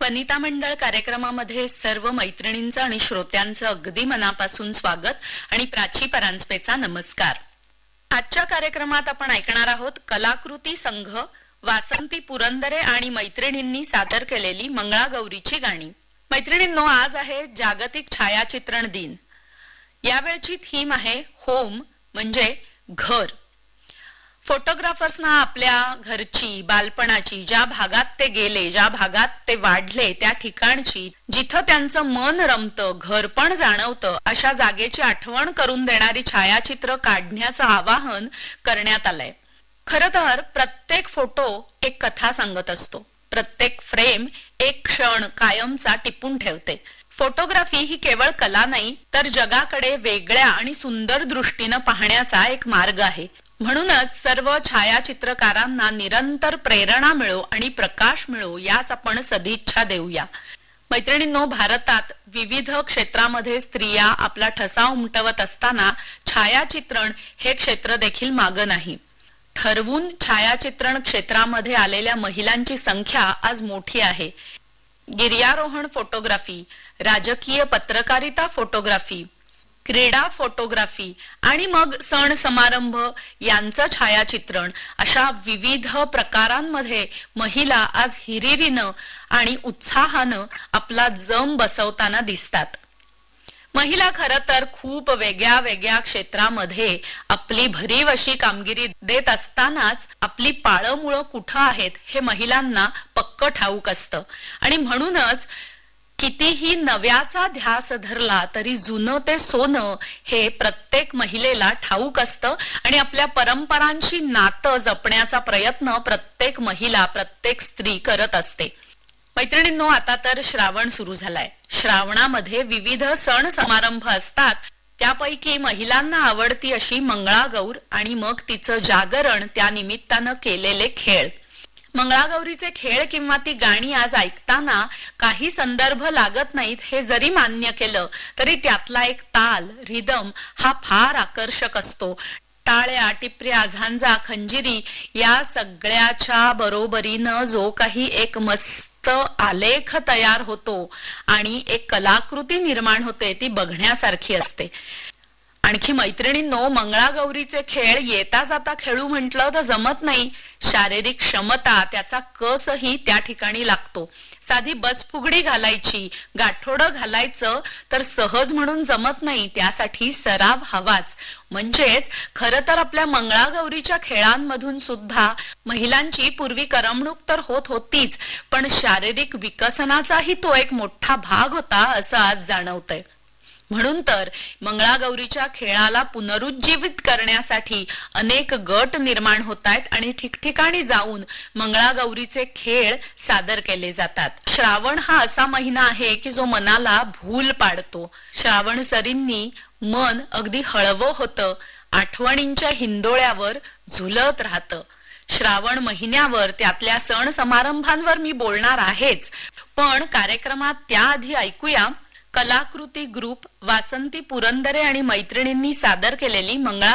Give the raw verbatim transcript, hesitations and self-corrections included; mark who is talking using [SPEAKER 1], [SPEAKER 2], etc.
[SPEAKER 1] वनिता मंडळ कार्यक्रमामध्ये सर्व मैत्रिणींचं आणि श्रोत्यांचं अगदी मनापासून स्वागत आणि प्राची परांजपेचा नमस्कार. आजच्या कार्यक्रमात आपण ऐकणार आहोत कलाकृती संघ, वासंती पुरंदरे आणि मैत्रिणींनी सादर केलेली मंगळागौरीची गाणी. मैत्रिणींनो, आज आहे जागतिक छायाचित्रण दिन. यावेळची थीम आहे होम म्हणजे घर. फोटोग्राफर्सना आपल्या घरची, बालपणाची, ज्या भागात ते गेले, ज्या भागात ते वाढले, त्या ठिकाणची, जिथं त्यांचं मन रमतं, घर पण जाणवतं, अशा जागेची आठवण करून देणारी छायाचित्र काढण्याचं आवाहन करण्यात आलंय. खरं तर प्रत्येक फोटो एक कथा सांगत असतो. प्रत्येक फ्रेम एक क्षण कायमचा टिपून ठेवते. फोटोग्राफी ही केवळ कला नाही, तर जगाकडे वेगळ्या आणि सुंदर दृष्टीनं पाहण्याचा एक मार्ग आहे. म्हणूनच सर्व छायाचित्रकारांना निरंतर प्रेरणा मिळो आणि प्रकाश मिळो याच आपण सदिच्छा देऊया. मैत्रिणींनो, भारतात विविध क्षेत्रामध्ये स्त्रिया आपला ठसा उमटवत असताना छायाचित्रण हे क्षेत्र देखील मागं नाही. ठरवून छायाचित्रण क्षेत्रामध्ये आलेल्या महिलांची संख्या आज मोठी आहे. गिर्यारोहण फोटोग्राफी, राजकीय पत्रकारिता फोटोग्राफी, क्रीडा फोटोग्राफी आणि मग सण समारंभ यांचं छायाचित्रण, अशा विविध प्रकारांमध्ये महिला आज हिरिरीनं आणि उत्साहानं आपला जम बसवताना दिसतात. महिला खरं तर खूप वेगळ्या वेगळ्या क्षेत्रामध्ये आपली भरीव अशी कामगिरी देत असतानाच आपली पाळंमुळं कुठं आहेत हे महिलांना पक्क ठाऊक असतं. आणि म्हणूनच कितीही नव्याचा ध्यास धरला तरी जुनं ते सोनं हे प्रत्येक महिलेला ठाऊक असतं आणि आपल्या परंपरांशी नातं जपण्याचा प्रयत्न प्रत्येक महिला, प्रत्येक स्त्री करत असते. मैत्रिणींनो, आता तर श्रावण सुरू झालाय. श्रावणामध्ये विविध सण समारंभ असतात. त्यापैकी महिलांना आवडती अशी मंगळागौर आणि मग तिचं जागरण, त्या निमित्तानं केलेले खेळ. मंगळागौरीचे खेळ किंवा ती गाणी आज ऐकताना काही संदर्भ लागत नाहीत हे जरी मान्य केलं तरी त्यातला एक ताल, रिदम हा फार आकर्षक असतो. टाळ्या, टिपऱ्या, झांजा, खंजिरी या सगळ्याच्या बरोबरीनं जो काही एक मस्त आलेख तयार होतो आणि एक कलाकृती निर्माण होते, ती बघण्यासारखी असते. आणखी मैत्रिणींनो, मंगळागौरीचे खेळ येता जाता खेळू म्हटलं तर जमत नाही. शारीरिक क्षमता, त्याचा कसही त्या ठिकाणी लागतो. साधी बसफुगडी घालायची, गाठोडं घालायचं तर सहज म्हणून जमत नाही, त्यासाठी सराव हवाच. म्हणजेच खरं तर आपल्या मंगळागौरीच्या खेळांमधून सुद्धा महिलांची पूर्वी करमणूक तर होत होतीच, पण शारीरिक विकसनाचाही तो एक मोठा भाग होता असं आज जाणवतंय. म्हणून तर मंगळागौरीच्या खेळाला पुनरुज्जीवित करण्यासाठी अनेक गट निर्माण होत आहेत आणि ठिकठिकाणी जाऊन मंगळागौरीचे खेळ सादर केले जातात. श्रावण हा असा महिना आहे की जो मनाला भूल पाडतो. श्रावण सरींनी मन अगदी हळवं होतं, आठवणींच्या हिंदोळ्यावर झुलत राहतं. श्रावण महिन्यावर, त्यातल्या सण समारंभांवर मी बोलणार आहेच, पण कार्यक्रमात त्याआधी ऐकूया कलाकृती ग्रुप, वासंती पुरंदरे आणि मैत्रिणींनी सादर केलेली मंगळा